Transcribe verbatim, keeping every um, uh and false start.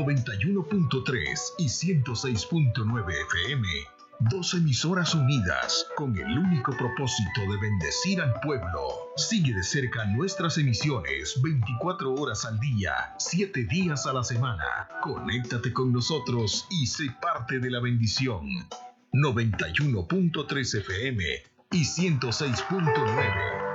noventa y uno punto tres y ciento seis punto nueve F M. Dos emisoras unidas con el único propósito de bendecir al pueblo. Sigue de cerca nuestras emisiones veinticuatro horas al día, siete días a la semana. Conéctate con nosotros y sé parte de la bendición. noventa y uno punto tres F M y ciento seis punto nueve.